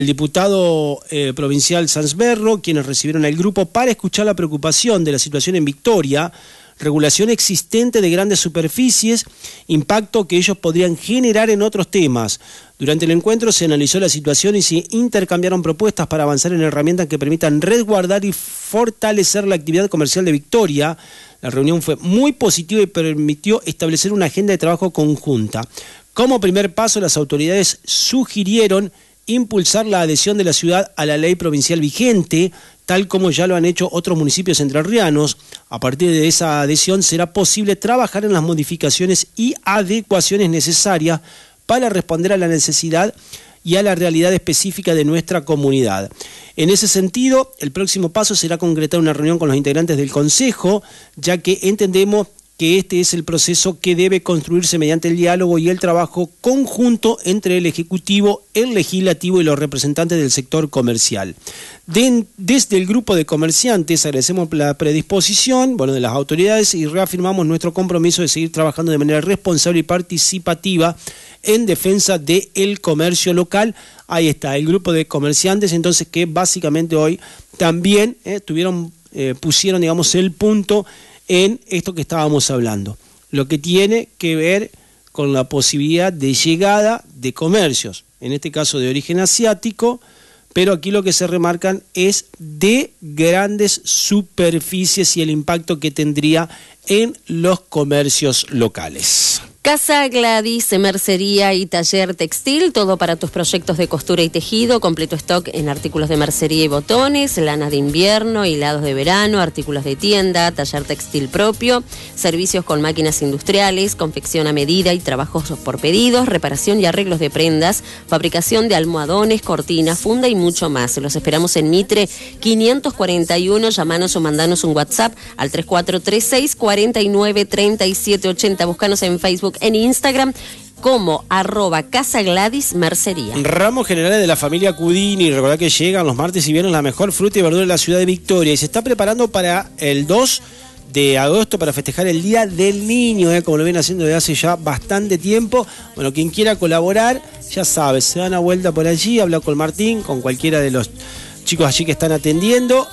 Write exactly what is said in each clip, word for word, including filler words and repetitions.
El diputado eh, provincial Sanzberro, quienes recibieron al grupo para escuchar la preocupación de la situación en Victoria, regulación existente de grandes superficies, impacto que ellos podrían generar en otros temas. Durante el encuentro se analizó la situación y se intercambiaron propuestas para avanzar en herramientas que permitan resguardar y fortalecer la actividad comercial de Victoria. La reunión fue muy positiva y permitió establecer una agenda de trabajo conjunta. Como primer paso, las autoridades sugirieron impulsar la adhesión de la ciudad a la ley provincial vigente, tal como ya lo han hecho otros municipios entrerrianos. A partir de esa adhesión será posible trabajar en las modificaciones y adecuaciones necesarias para responder a la necesidad y a la realidad específica de nuestra comunidad. En ese sentido, el próximo paso será concretar una reunión con los integrantes del Consejo, ya que entendemos que este es el proceso que debe construirse mediante el diálogo y el trabajo conjunto entre el Ejecutivo, el Legislativo y los representantes del sector comercial. De, desde el grupo de comerciantes agradecemos la predisposición bueno, de las autoridades y reafirmamos nuestro compromiso de seguir trabajando de manera responsable y participativa en defensa del comercio local. Ahí está, el grupo de comerciantes, entonces, que básicamente hoy también eh, tuvieron, eh, pusieron, digamos, el punto en esto que estábamos hablando, lo que tiene que ver con la posibilidad de llegada de comercios, en este caso de origen asiático, pero aquí lo que se remarcan es de grandes superficies y el impacto que tendría en los comercios locales. Casa Gladys, mercería y taller textil, todo para tus proyectos de costura y tejido, completo stock en artículos de mercería y botones, lanas de invierno, hilados de verano, artículos de tienda, taller textil propio, servicios con máquinas industriales, confección a medida y trabajos por pedidos, reparación y arreglos de prendas, fabricación de almohadones, cortinas, funda y mucho más. Los esperamos en Mitre quinientos cuarenta y uno, llamanos o mandanos un WhatsApp al tres cuatro tres seis, cuatro nueve, tres siete ocho cero, búscanos en Facebook, en Instagram como arroba Casa Gladys Mercería. Ramos generales de la familia Cudini, recordad que llegan los martes y viernes la mejor fruta y verdura de la ciudad de Victoria y se está preparando para el dos de agosto para festejar el Día del Niño, eh, como lo vienen haciendo desde hace ya bastante tiempo. Bueno, quien quiera colaborar, ya sabes, se da una vuelta por allí, habla con Martín, con cualquiera de los chicos allí que están atendiendo,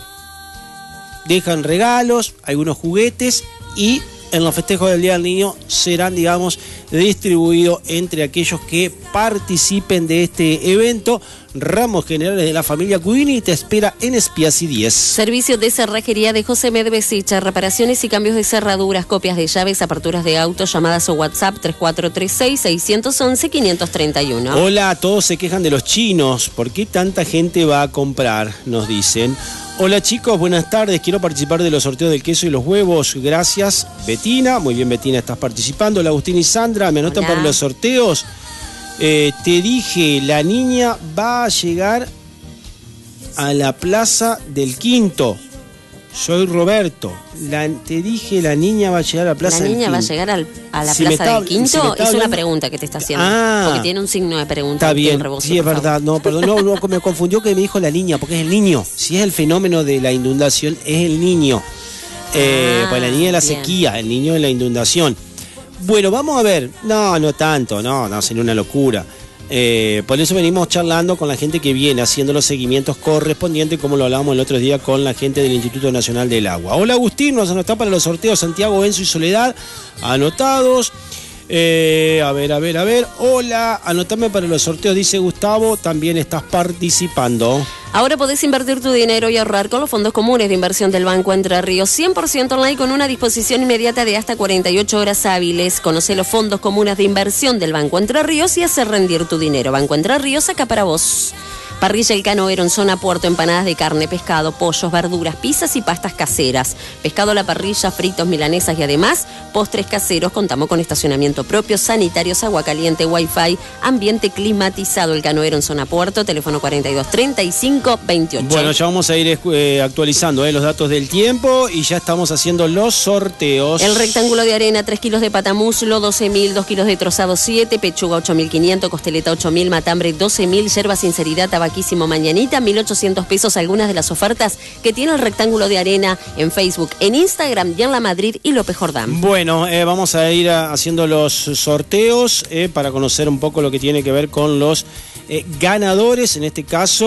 dejan regalos, algunos juguetes y en los festejos del Día del Niño serán, digamos, distribuidos entre aquellos que participen de este evento. Ramos generales de la familia Cudini te espera en Espiasi diez. Servicio de cerrajería de José Medvesicha, reparaciones y cambios de cerraduras, copias de llaves, aperturas de autos, llamadas o WhatsApp tres cuatro tres seis, seis uno uno, cinco tres uno. Hola, todos se quejan de los chinos. ¿Por qué tanta gente va a comprar? Nos dicen. Hola chicos, buenas tardes, quiero participar de los sorteos del queso y los huevos, gracias Betina, muy bien Betina, estás participando. Hola Agustín y Sandra, me anotan Hola. Para los sorteos. Eh, te dije, la niña va a llegar a la Plaza del Quinto. Soy Roberto. La, te dije, la niña va a llegar a la Plaza del Quinto. ¿La niña va a llegar al, a la si Plaza está, del Quinto? Si es hablando... una pregunta que te está haciendo. Ah, porque tiene un signo de pregunta. Está bien, rebozo, sí, es verdad. No, perdón, no, no, me confundió que me dijo la niña, porque es el niño. Si es el fenómeno de la inundación, es el niño. Eh, ah, pues la niña de la bien. Sequía, el niño de la inundación. Bueno, vamos a ver. No, no tanto, no, no, sería una locura. Eh, por eso venimos charlando con la gente que viene haciendo los seguimientos correspondientes, como lo hablábamos el otro día con la gente del Instituto Nacional del Agua. Hola Agustín, nos anotá para los sorteos Santiago, Enzo y Soledad, anotados. Eh, a ver, a ver, a ver. Hola, anotame para los sorteos, dice Gustavo, también estás participando. Ahora podés invertir tu dinero y ahorrar con los fondos comunes de inversión del Banco Entre Ríos, cien por ciento online con una disposición inmediata de hasta cuarenta y ocho horas hábiles. Conoce los fondos comunes de inversión del Banco Entre Ríos y hace rendir tu dinero. Banco Entre Ríos, acá para vos. Parrilla El Canoero en zona Puerto, empanadas de carne, pescado, pollos, verduras, pizzas y pastas caseras. Pescado a la parrilla, fritos, milanesas y además postres caseros. Contamos con estacionamiento propio, sanitarios, agua caliente, wifi, ambiente climatizado. El Canoero en zona Puerto, teléfono cuarenta y dos, treinta y cinco, veintiocho. Bueno, ya vamos a ir eh, actualizando eh, los datos del tiempo y ya estamos haciendo los sorteos. El rectángulo de arena, tres kilos de patamuslo, doce mil, dos kilos de trozado, siete, pechuga ocho mil quinientos, costeleta ocho mil, matambre doce mil, yerba sinceridad, tabaco mañanita, mil ochocientos pesos, algunas de las ofertas que tiene el rectángulo de arena en Facebook, en Instagram y en La Madrid y López Jordán. Bueno, eh, vamos a ir a, haciendo los sorteos eh, para conocer un poco lo que tiene que ver con los eh, ganadores, en este caso